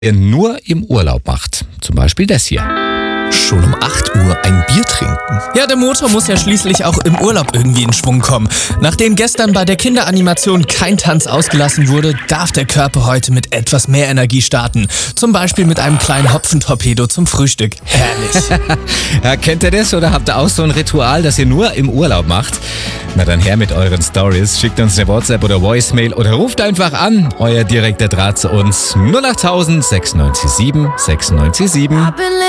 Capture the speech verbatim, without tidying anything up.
ihr nur im Urlaub macht. Zum Beispiel das hier. Schon um acht Uhr ein Bier trinken. Ja, der Motor muss ja schließlich auch im Urlaub irgendwie in Schwung kommen. Nachdem gestern bei der Kinderanimation kein Tanz ausgelassen wurde, darf der Körper heute mit etwas mehr Energie starten. Zum Beispiel mit einem kleinen Hopfentorpedo zum Frühstück. Herrlich. Ja, kennt ihr das oder habt ihr auch so ein Ritual, das ihr nur im Urlaub macht? Na dann her mit euren Stories. Schickt uns eine WhatsApp oder Voicemail oder ruft einfach an. Euer direkter Draht zu uns null acht tausend sechs neun sieben sechs neun sieben.